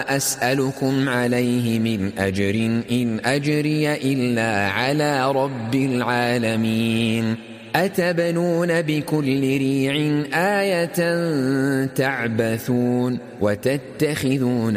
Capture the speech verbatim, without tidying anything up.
أسألكم عليه من أجر إن أجري إلا على رب العالمين أتبنون بكل ريع آية تعبثون وتتخذون